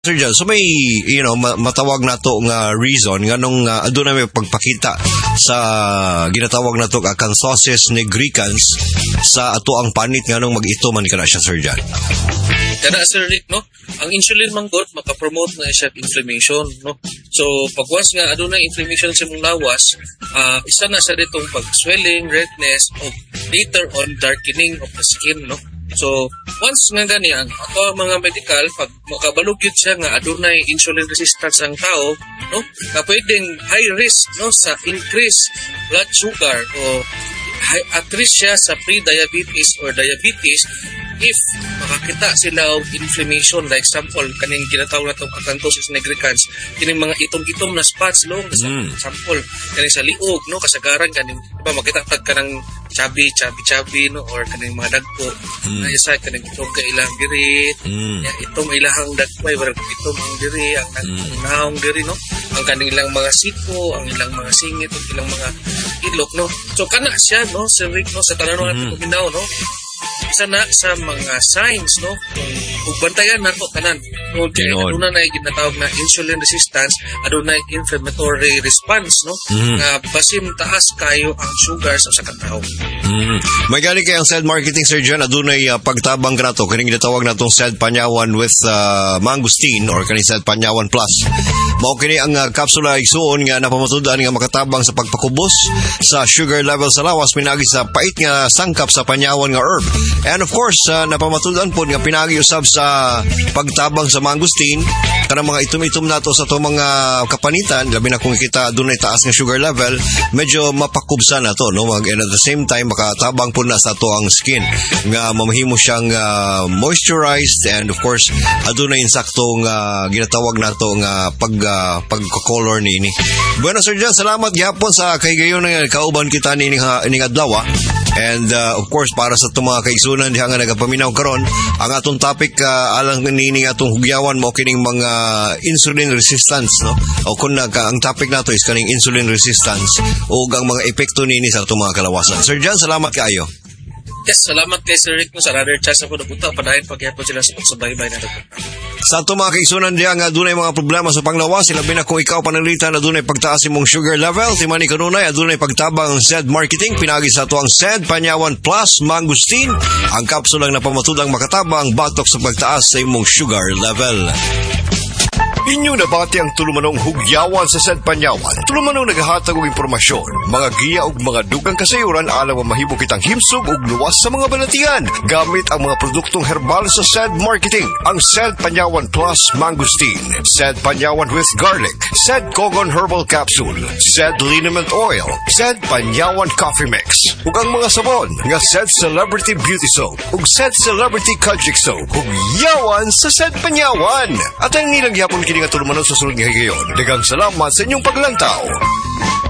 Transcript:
Sir John, so may, matawag na to nga reason nga nung aduna may pagpakita sa ginatawag na to Acanthosis nigricans sa ato ang panit nga nung mag-ito man ka na siya, Sir John. Kana, Sir Rick, no? Ang insulin manggod, makapromote na siya inflammation, no? So, pag once nga aduna inflammation sa mong lawas, isa na sa ditong pag-swelling, redness, o later on darkening of the skin, no? So, once nga ganyan, ako mga medical, pag makabalugyot siya nga adunay insulin resistance ang tao, no, na pwedeng high risk, no, sa increase blood sugar o at risk siya sa pre-diabetes or diabetes if makakita sila og inflammation, like example kaning ginatawag na itong Acanthosis nigricans, kining mga itom-itom na spots long example kaning sa liog, no, kasagaran kaning diba makita tag kanang chubby no, or kaning mga dagko na isa kaning itom ka ilang diri itom ilahang dagko barang itom ang diri ang naong diri, no, ang kaning ilang mga siko, ang ilang mga singit, ang ilang mga ilok, no. So kana siya, no, Sir Rick, no, sa tanan natin kuminaw, no, isa na sa mga signs, no, kung bantayan nato kanan kung aduna na ginatawag na insulin resistance, aduna inflammatory response, no, nga basim taas kayo ang sugar sa usa ka tawo. May gali kay ang said marketing, Sir John, aduna pagtabang grato kaning ginatawag natong said panyawan with mangosteen or kaning said panyawan plus. Mao kini ang kapsula igsuon nga napamatud-an nga makatabang sa pagpakubos sa sugar level sa lawas pinagi sa pait nga sangkap sa panyawan nga herb. And of course, napamatud-an po nga pinagi usab sa pagtabang sa mangosteen kanang mga itom-itom nato sa to mga kapanitan, labi na kung kita adunay taas nga sugar level, medyo mapakubsa na to, no, and at the same time makatabang po na sa to ang skin nga mamahimo siyang moisturized, and of course adunay insaktong ginatawag nato nga pagko-color ni. Bueno, Sir John, salamat gyapon sa kaygayon nga kauban kita ni ning adlaw. And of course, para sa itong mga kaigsunan diha nga nagapaminaw karon, ang atong topic alang nini atong hugyawan mo kining mga insulin resistance, no? O kung ang topic nato is kaning insulin resistance o ang mga epekto nini sa atong mga kalawasan. Sir John, salamat kaayo. Yes, salamat kay Sir Rick, no, sa another chance ako napunta padayon pagyapon sila sa pagsabay-bay na sa itong mga kaigsunan diha nga adunay mga problema sa panglawas, ilabi na kung ikaw pananglitan adunay pagtaas imong sugar level, timani kanunay adunay pagtabang ang said marketing pinagi sa ato ang said panyawan plus mangosteen, ang kapsulang napamatud-ang makatabang batok sa pagtaas sa imong sugar level. Inyo nabati ang tulumanong hugyawan sa said panyawan. Tulumanong naghahatag og impormasyon, mga giya ug mga dugang kasayuran alang mahimo kitang himsog ug luwas sa mga balatian gamit ang mga produktong herbal sa said marketing. Ang said panyawan plus mangosteen, said panyawan with garlic, said kogon herbal capsule, said liniment oil, said panyawan coffee mix, ug ang mga sabon nga said celebrity beauty soap ug said celebrity kojic soap. Hugyawan sa said panyawan. At ang nilang yapon kini nga tulumanon sa sulod nga higayon. Daghang salamat sa inyong paglantaw.